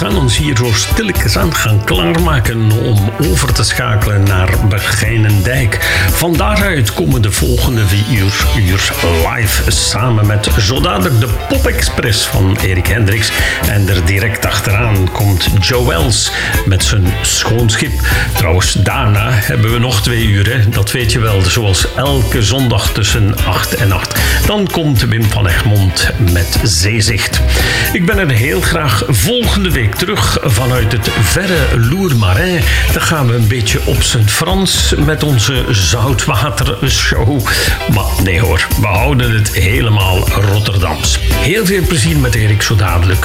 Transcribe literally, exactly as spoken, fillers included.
gaan ons hier zo stilletjes aan gaan klaarmaken om over te schakelen naar Begijnendijk. Van daaruit komen de volgende vier uur, uur live samen met zo dadelijk de Pop Express van Erik Hendricks. En er direct achteraan komt Joëls met zijn schoonschip. Trouwens, daarna hebben we nog twee uur, hè? Dat weet je wel, zoals elke zondag tussen acht en acht. Dan komt Wim van Egmond met Zeezicht. Ik ben er heel graag volgende week terug vanuit het verre Lourmarin. Dan gaan we een beetje op zijn Frans met onze zoutwatershow. Maar nee hoor, we houden het helemaal Rotterdams. Heel veel plezier met Erik zo dadelijk.